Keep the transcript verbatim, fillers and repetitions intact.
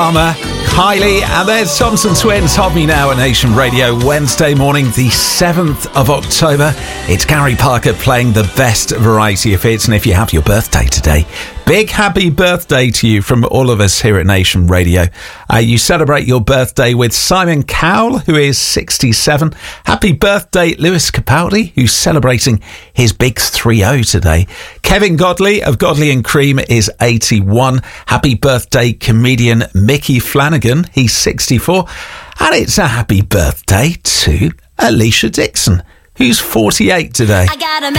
Armour, Kylie, and there's Thompson Twins. Hold Me Now at Nation Radio, Wednesday morning, the seventh of October. It's Gary Parker playing the best variety of hits, and if you have your birthday today, big happy birthday to you from all of us here at Nation Radio. Uh, you celebrate your birthday with Simon Cowell, who is sixty-seven. Happy birthday, Lewis Capaldi, who's celebrating his big three oh today. Kevin Godley of Godley and Cream is eighty-one. Happy birthday, comedian Mickey Flanagan. He's sixty-four. And it's a happy birthday to Alicia Dixon, who's forty-eight today. I got a